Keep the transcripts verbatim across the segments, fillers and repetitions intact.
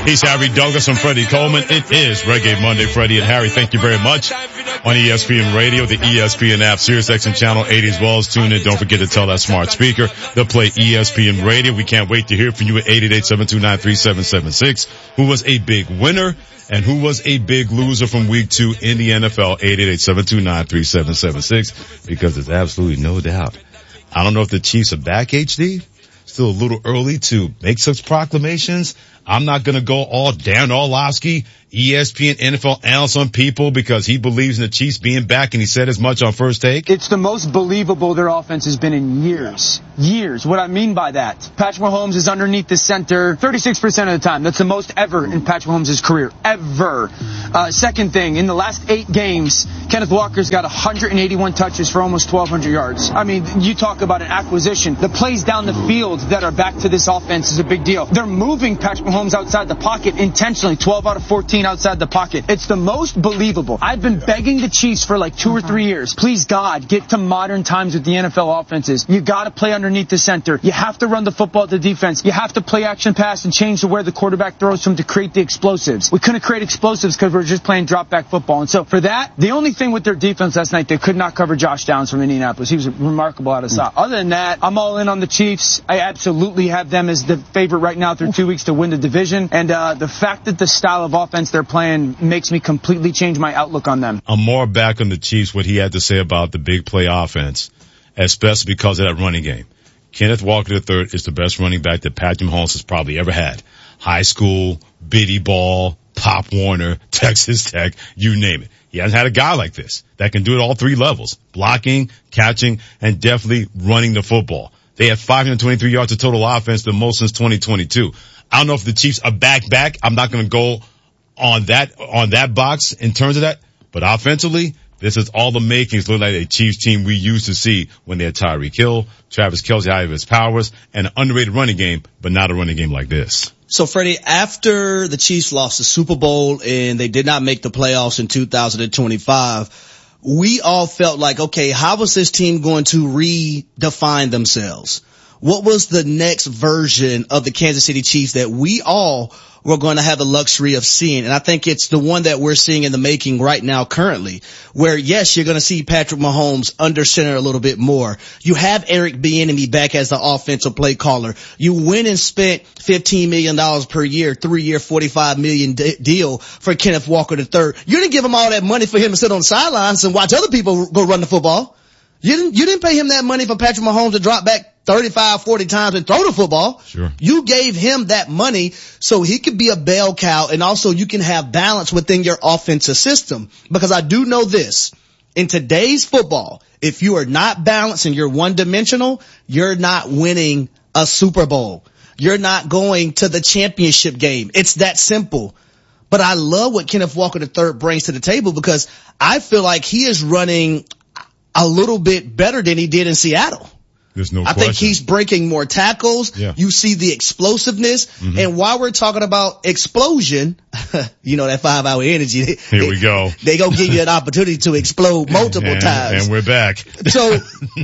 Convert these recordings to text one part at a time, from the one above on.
He's Harry Douglas and Freddie Coleman. It is Reggae Monday. Freddie and Harry, thank you very much. On E S P N Radio, the E S P N app, SiriusXM Channel eighty as well as tune in. Don't forget to tell that smart speaker to play E S P N Radio. We can't wait to hear from you at eight eight eight, seven two nine, three seven seven six. Who was a big winner and who was a big loser from week two in the N F L? eight eight eight, seven two nine, three seven seven six. Because there's absolutely no doubt. I don't know if the Chiefs are back, H D. Still a little early to make such proclamations. I'm not going to go all Dan Orlovsky, E S P N N F L analyst on people because he believes in the Chiefs being back, and he said as much on First Take. It's the most believable their offense has been in years. Years. What I mean by that, Patrick Mahomes is underneath the center thirty-six percent of the time. That's the most ever in Patrick Mahomes' career. Ever. Uh, second thing, in the last eight games, Kenneth Walker's got one hundred eighty-one touches for almost twelve hundred yards. I mean, you talk about an acquisition. The plays down the field that are back to this offense is a big deal. They're moving Patrick Mahomes outside the pocket intentionally, twelve out of fourteen outside the pocket. It's the most believable. I've been begging the Chiefs for like two or three years. Please, God, get to modern times with the N F L offenses. You got to play underneath the center. You have to run the football at the defense. You have to play action pass and change to where the quarterback throws from to create the explosives. We couldn't create explosives because we're just playing drop back football. And so for that, the only thing with their defense last night, they could not cover Josh Downs from Indianapolis. He was remarkable out of sight. Other than that, I'm all in on the Chiefs. I absolutely have them as the favorite right now through two weeks to win the division. And uh, the fact that the style of offense they're playing makes me completely change my outlook on them. I'm more back on the Chiefs, what he had to say about the big play offense, especially because of that running game. Kenneth Walker the third is the best running back that Patrick Mahomes has probably ever had. High school, Biddy Ball, Pop Warner, Texas Tech, you name it. He hasn't had a guy like this that can do it all three levels, blocking, catching, and definitely running the football. They have five hundred twenty-three yards of total offense, the most since twenty twenty-two. I don't know if the Chiefs are back back. I'm not going to go on that, on that box in terms of that. But offensively, this is all the makings look like a Chiefs team we used to see when they had Tyreek Hill, Travis Kelce out of his powers, and an underrated running game, but not a running game like this. So, Freddie, after the Chiefs lost the Super Bowl and they did not make the playoffs in two thousand twenty-five, we all felt like, okay, how was this team going to redefine themselves? What was the next version of the Kansas City Chiefs that we all were going to have the luxury of seeing? And I think it's the one that we're seeing in the making right now currently, where, yes, you're going to see Patrick Mahomes under center a little bit more. You have Eric Bieniemy back as the offensive play caller. You went and spent fifteen million dollars per year, three-year, forty-five million dollars de- deal for Kenneth Walker the third. You didn't give him all that money for him to sit on the sidelines and watch other people go run the football. You didn't, you didn't pay him that money for Patrick Mahomes to drop back thirty-five, forty times and throw the football. Sure. You gave him that money so he could be a bell cow, and also you can have balance within your offensive system. Because I do know this, in today's football, if you are not balanced and you're one dimensional, you're not winning a Super Bowl. You're not going to the championship game. It's that simple. But I love what Kenneth Walker the third brings to the table, because I feel like he is running a little bit better than he did in Seattle. There's no I question. think he's breaking more tackles. Yeah. You see the explosiveness. Mm-hmm. And while we're talking about explosion, you know, that five hour energy. They, Here we go. They gonna give you an opportunity to explode multiple and, times. And we're back. So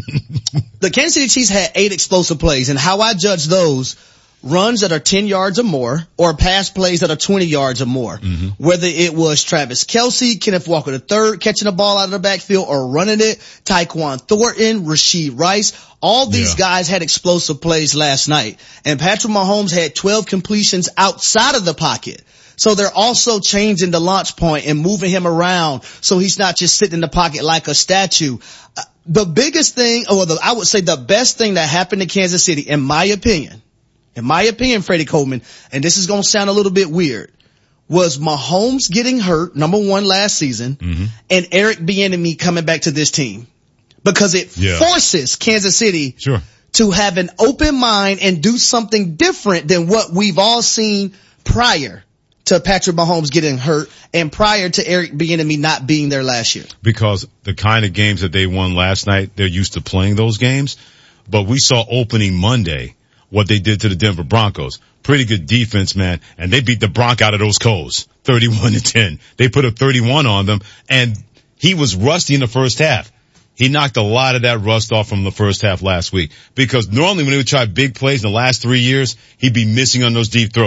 the Kansas City Chiefs had eight explosive plays, and how I judge those, runs that are ten yards or more, or pass plays that are twenty yards or more. Mm-hmm. Whether it was Travis Kelce, Kenneth Walker the third catching the ball out of the backfield or running it, Tyquan Thornton, Rashee Rice, all these yeah. guys had explosive plays last night. And Patrick Mahomes had twelve completions outside of the pocket. So they're also changing the launch point and moving him around so he's not just sitting in the pocket like a statue. Uh, the biggest thing, or the, I would say the best thing that happened to Kansas City, in my opinion, In my opinion, Freddie Coleman, and this is going to sound a little bit weird, was Mahomes getting hurt, number one, last season, mm-hmm. and Eric Bieniemy coming back to this team. Because it yeah. forces Kansas City sure. to have an open mind and do something different than what we've all seen prior to Patrick Mahomes getting hurt and prior to Eric Bieniemy not being there last year. Because the kind of games that they won last night, they're used to playing those games. But we saw opening Monday what they did to the Denver Broncos. Pretty good defense, man. And they beat the Bronc out of those Coles, thirty-one to ten. They put up thirty-one on them, and he was rusty in the first half. He knocked a lot of that rust off from the first half last week, because normally when he would try big plays in the last three years, he'd be missing on those deep throws.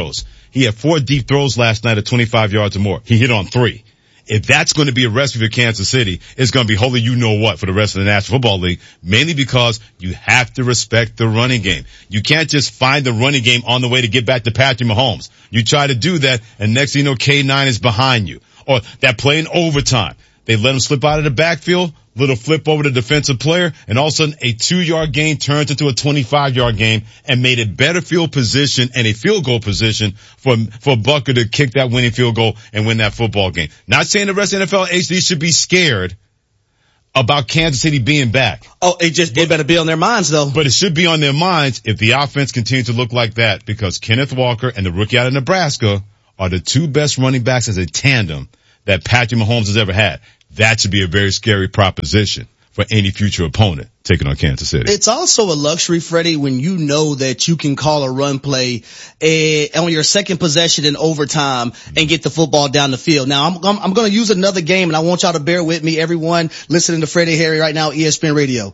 He had four deep throws last night at twenty-five yards or more. He hit on three. If that's going to be a recipe for Kansas City, it's going to be holy you know what for the rest of the National Football League, mainly because you have to respect the running game. You can't just find the running game on the way to get back to Patrick Mahomes. You try to do that, and next thing you know, K nine is behind you. Or that play in overtime. They let him slip out of the backfield, little flip over the defensive player, and all of a sudden a two-yard gain turns into a twenty-five-yard game and made it better field position and a field goal position for for Butker to kick that winning field goal and win that football game. Not saying the rest of the N F L H D should be scared about Kansas City being back. Oh, it just it better be on their minds, though. But it should be on their minds if the offense continues to look like that, because Kenneth Walker and the rookie out of Nebraska are the two best running backs as a tandem that Patrick Mahomes has ever had. That should be a very scary proposition for any future opponent taking on Kansas City. It's also a luxury, Freddie, when you know that you can call a run play uh, on your second possession in overtime and get the football down the field. Now, I'm, I'm, I'm going to use another game, and I want y'all to bear with me, everyone listening to Freddie Harry right now, E S P N Radio.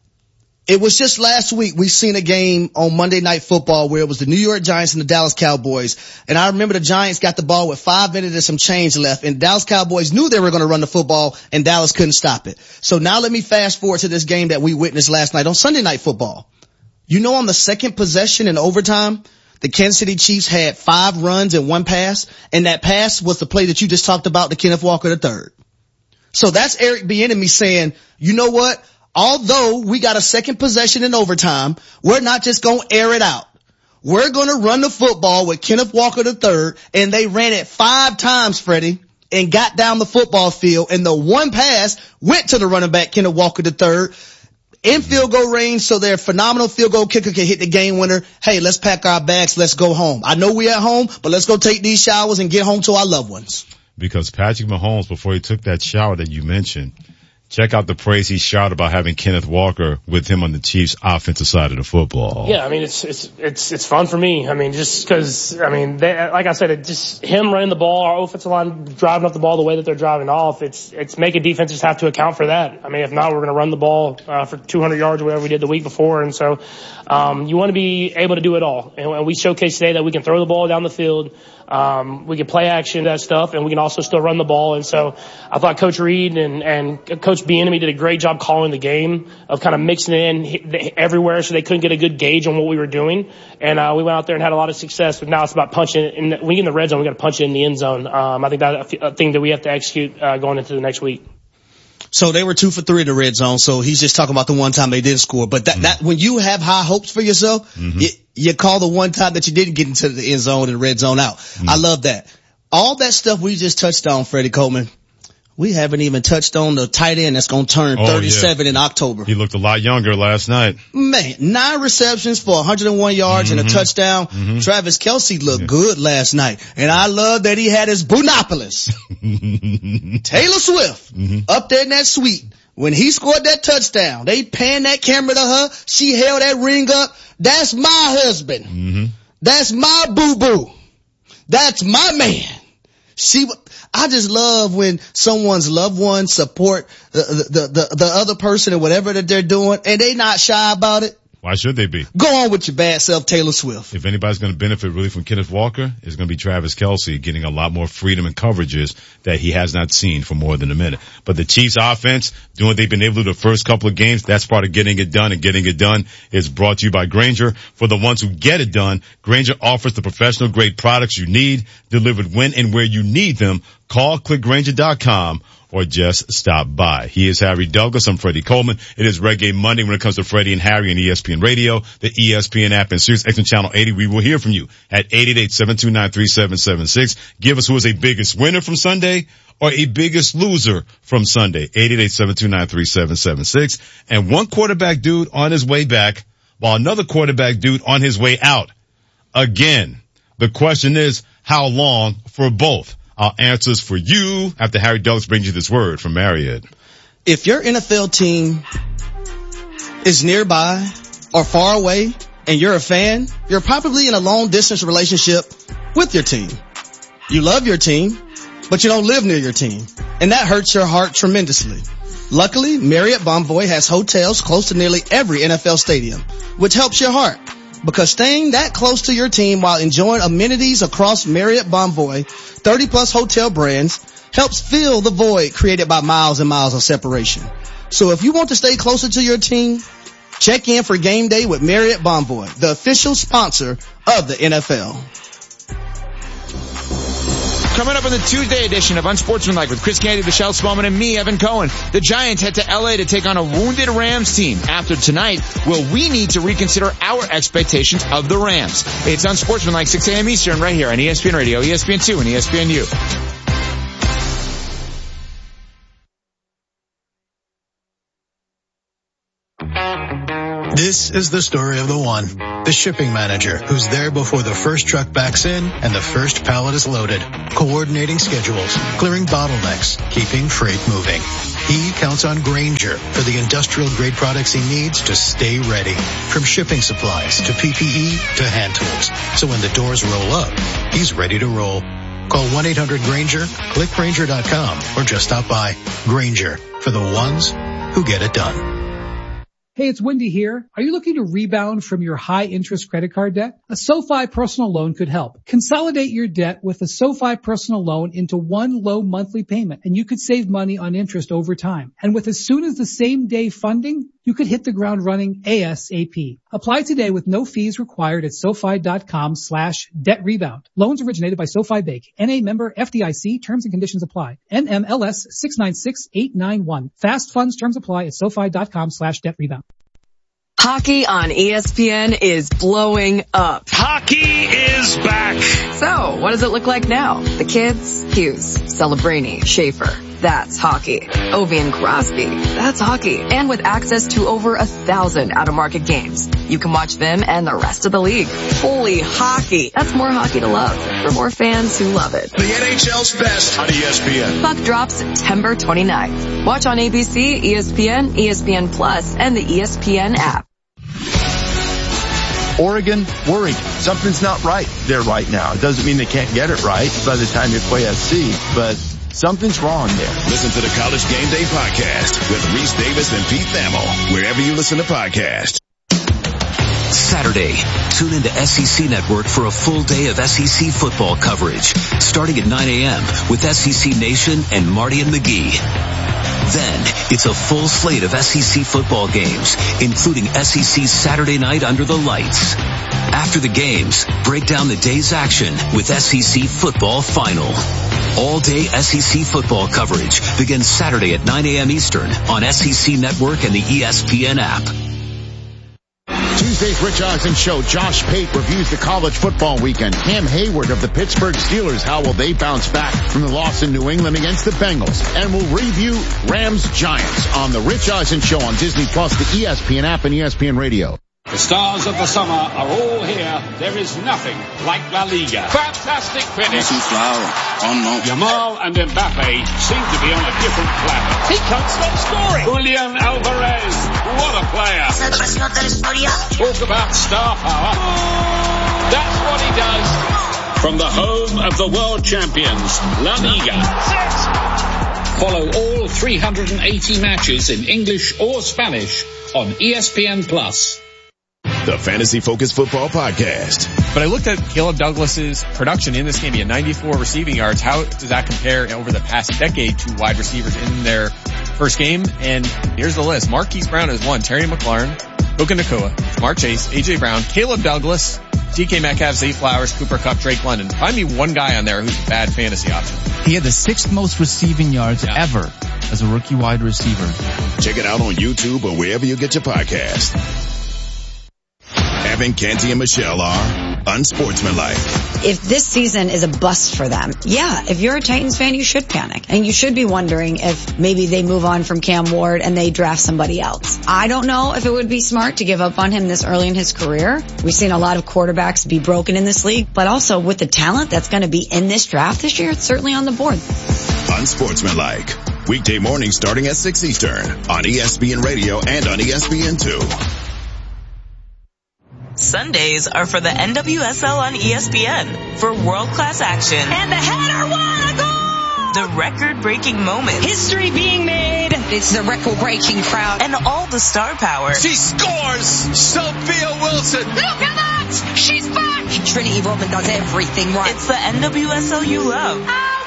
It was just last week we seen a game on Monday Night Football where it was the New York Giants and the Dallas Cowboys. And I remember the Giants got the ball with five minutes and some change left, and the Dallas Cowboys knew they were going to run the football, and Dallas couldn't stop it. So now let me fast forward to this game that we witnessed last night on Sunday Night Football. You know, on the second possession in overtime, the Kansas City Chiefs had five runs and one pass, and that pass was the play that you just talked about, to Kenneth Walker the third. So that's Eric Bieniemy saying, you know what? Although we got a second possession in overtime, we're not just going to air it out. We're going to run the football with Kenneth Walker the third, and they ran it five times, Freddie, and got down the football field, and the one pass went to the running back, Kenneth Walker the third, in field goal range, so their phenomenal field goal kicker can hit the game winner. Hey, let's pack our bags, let's go home. I know we're at home, but let's go take these showers and get home to our loved ones. Because Patrick Mahomes, before he took that shower that you mentioned, check out the praise he shouted about having Kenneth Walker with him on the Chiefs' offensive side of the football. Yeah, I mean, it's it's it's it's fun for me. I mean, just because, I mean, they, like I said, it just him running the ball, our offensive line driving up the ball the way that they're driving off, it's it's making defenses have to account for that. I mean, if not, we're going to run the ball uh, for two hundred yards or whatever we did the week before. And so um, you want to be able to do it all. And, and we showcased today that we can throw the ball down the field. Um, we can play action, that stuff, and we can also still run the ball. And so I thought Coach Reed and, and Coach Bieniemy did a great job calling the game, of kind of mixing it in everywhere so they couldn't get a good gauge on what we were doing. And uh, we went out there and had a lot of success, but now it's about punching it. In the, we get in the red zone, we got to punch it in the end zone. Um, I think that's a thing that we have to execute uh, going into the next week. So they were two for three in the red zone. So he's just talking about the one time they didn't score. But that, mm-hmm. that when you have high hopes for yourself, mm-hmm. you, you call the one time that you didn't get into the end zone and the red zone out. Mm-hmm. I love that. All that stuff we just touched on, Freddie Coleman. We haven't even touched on the tight end that's going to turn oh, thirty-seven yeah. in October. He looked a lot younger last night. Man, nine receptions for one hundred one yards mm-hmm. and a touchdown. Mm-hmm. Travis Kelce looked yeah. good last night. And I love that he had his Boonopolis. Taylor Swift mm-hmm. up there in that suite. When he scored that touchdown, they panned that camera to her. She held that ring up. That's my husband. Mm-hmm. That's my boo-boo. That's my man. She, I just love when someone's loved ones support the, the, the, the other person and whatever that they're doing, and they not shy about it. Why should they be? Go on with your bad self, Taylor Swift. If anybody's going to benefit really from Kenneth Walker, it's going to be Travis Kelce getting a lot more freedom and coverages that he has not seen for more than a minute. But the Chiefs offense, doing what they've been able to do the first couple of games, that's part of getting it done, and getting it done is brought to you by Grainger. For the ones who get it done, Grainger offers the professional grade products you need, delivered when and where you need them. Call click grainger dot com or just stop by. He is Harry Douglas. I'm Freddie Coleman. It is Reggae Monday when it comes to Freddie and Harry and E S P N Radio, the E S P N app, and Sirius X M Channel eighty. We will hear from you at eight eight eight, seven two nine, three seven seven six. Give us who is a biggest winner from Sunday or a biggest loser from Sunday. eight eight eight, seven two nine, three seven seven six. And one quarterback dude on his way back, while another quarterback dude on his way out. Again, the question is, how long for both? Our answers for you after Harry Douglas brings you this word from Marriott. If your N F L team is nearby or far away and you're a fan, you're probably in a long distance relationship with your team. You love your team, but you don't live near your team, and that hurts your heart tremendously. Luckily, Marriott Bonvoy has hotels close to nearly every N F L stadium, which helps your heart. because staying that close to your team while enjoying amenities across Marriott Bonvoy, thirty plus hotel brands, helps fill the void created by miles and miles of separation. So if you want to stay closer to your team, check in for game day with Marriott Bonvoy, the official sponsor of the N F L. Coming up on the Tuesday edition of Unsportsmanlike with Chris Candy, Michelle Spaulding, and me, Evan Cohen. The Giants head to L A to take on a wounded Rams team. After tonight, will we need to reconsider our expectations of the Rams? It's Unsportsmanlike, six a.m. Eastern, right here on E S P N Radio, E S P N two, and E S P N U. This is the story of the one, the shipping manager who's there before the first truck backs in and the first pallet is loaded, coordinating schedules, clearing bottlenecks, keeping freight moving. He counts on Grainger for the industrial grade products he needs to stay ready, from shipping supplies to P P E to hand tools. So when the doors roll up, he's ready to roll. Call one eight hundred Grainger, click Grainger dot com, or just stop by. Grainger, for the ones who get it done. Hey, it's Wendy here. Are you looking to rebound from your high-interest credit card debt? A SoFi personal loan could help. Consolidate your debt with a SoFi personal loan into one low monthly payment, and you could save money on interest over time. And with as soon as the same day funding, you could hit the ground running ASAP. Apply today with no fees required at SoFi.com slash debt rebound. Loans originated by SoFi Bank. N A member F D I C. Terms and conditions apply. N M L S six nine six eight nine one. Fast funds terms apply at SoFi.com slash debt rebound. Hockey on E S P N is blowing up. Hockey is back. So, what does it look like now? The kids? Hughes, Celebrini, Schaefer. That's hockey. Ovi and Crosby. That's hockey. And with access to over a thousand out-of-market games, you can watch them and the rest of the league. Holy hockey. That's more hockey to love for more fans who love it. The N H L's best on E S P N. Puck drops September twenty-ninth. Watch on A B C, E S P N, E S P N Plus, and the E S P N app. Oregon, worried. Something's not right there right now. It doesn't mean they can't get it right by the time you play S C, but something's wrong there. Listen to the College Game Day podcast with Reese Davis and Pete Thamel, wherever you listen to podcasts. Saturday, tune into S E C Network for a full day of S E C football coverage, starting at nine a.m. with S E C Nation and Marty and McGee. Then, it's a full slate of S E C football games, including S E C Saturday Night Under the Lights. After the games, break down the day's action with S E C Football Final. All-day S E C football coverage begins Saturday at nine a.m. Eastern on S E C Network and the E S P N app. Tuesday's Rich Eisen Show, Josh Pate reviews the college football weekend. Cam Hayward of the Pittsburgh Steelers, how will they bounce back from the loss in New England against the Bengals? And we'll review Rams Giants on the Rich Eisen Show on Disney Plus, the E S P N app, and E S P N Radio. The stars of the summer are all here. There is nothing like La Liga. Fantastic finish. Oh no. Yamal and Mbappe seem to be on a different planet. He can't stop scoring. Julian Alvarez, what a player. Talk about star power. That's what he does. From the home of the world champions, La Liga. Follow all three hundred eighty matches in English or Spanish on E S P N Plus. The Fantasy Focus Football Podcast. But I looked at Caleb Douglas's production in this game. He had ninety-four receiving yards. How does that compare over the past decade to wide receivers in their first game? And here's the list. Marquise Brown is one. Terry McLaurin, Puka Nacua, Jamar Chase, A J Brown, Caleb Douglas, D K Metcalf, Zay Flowers, Cooper Kupp, Drake London. Find me one guy on there who's a bad fantasy option. He had the sixth most receiving yards yeah. ever as a rookie wide receiver. Check it out on YouTube or wherever you get your podcast. Evan, Canty, and Michelle are unsportsmanlike. If this season is a bust for them, yeah, if you're a Titans fan, you should panic. And you should be wondering if maybe they move on from Cam Ward and they draft somebody else. I don't know if it would be smart to give up on him this early in his career. We've seen a lot of quarterbacks be broken in this league, but also with the talent that's going to be in this draft this year, it's certainly on the board. Unsportsmanlike. Weekday morning starting at six Eastern on E S P N Radio and on E S P N two. Sundays are for the N W S L on E S P N for world-class action. And the header, what a goal! The record-breaking moments. History being made. It's the record-breaking crowd. And all the star power. She scores! Sophia Wilson! Look at that! She's back! Trinity Rodman does everything right. It's the N W S L you love.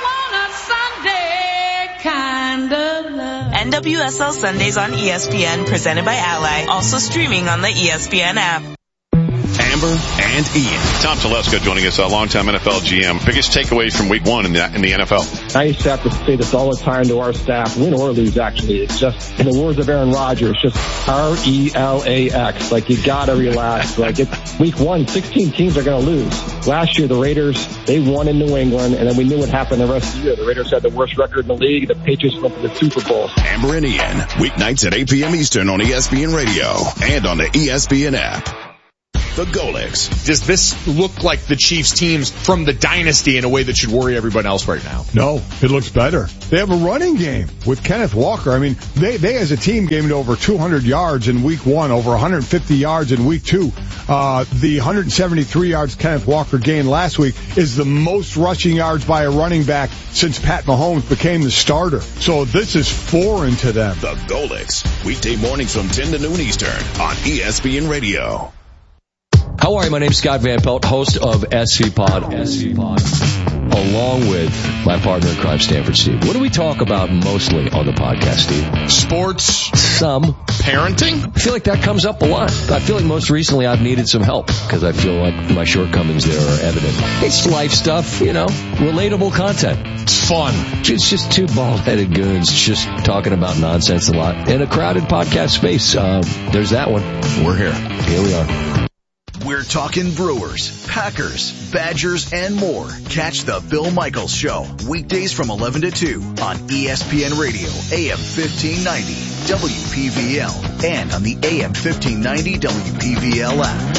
I want a Sunday kind of love. N W S L Sundays on E S P N, presented by Ally. Also streaming on the E S P N app. Amber and Ian. Tom Telesco joining us, a longtime N F L G M. Biggest takeaways from week one in the, in the N F L? I used to have to say this all the time to our staff, win or lose actually. It's just, in the words of Aaron Rodgers, just R E L A X. Like, you gotta relax. Like, it's week one, sixteen teams are gonna lose. Last year, the Raiders, they won in New England, and then we knew what happened the rest of the year. The Raiders had the worst record in the league. The Patriots went to the Super Bowl. Amber and Ian, weeknights at eight p.m. Eastern on E S P N Radio and on the E S P N app. The Golics. Does this look like the Chiefs teams from the dynasty in a way that should worry everyone else right now? No, it looks better. They have a running game with Kenneth Walker. I mean, they, they as a team gained over two hundred yards in week one, over one hundred fifty yards in week two. Uh, the one hundred seventy-three yards Kenneth Walker gained last week is the most rushing yards by a running back since Pat Mahomes became the starter. So this is foreign to them. The Golics. Weekday mornings from ten to noon Eastern on E S P N Radio. How are you? My name's Scott Van Pelt, host of S C Pod, S C Pod, along with my partner in crime, Stanford Steve. What do we talk about mostly on the podcast, Steve? Sports. Some. Parenting? I feel like that comes up a lot. I feel like most recently I've needed some help because I feel like my shortcomings there are evident. It's life stuff, you know, relatable content. It's fun. It's just two bald-headed goons just talking about nonsense a lot in a crowded podcast space. Uh, there's that one. We're here. Here we are. We're talking Brewers, Packers, Badgers, and more. Catch the Bill Michaels Show, weekdays from eleven to two on E S P N Radio, A M fifteen ninety, W P V L, and on the A M fifteen ninety W P V L app.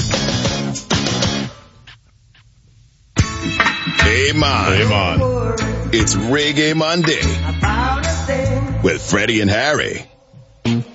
Hey, man. Hey, man. It's Reggae Monday with Freddie and Harry.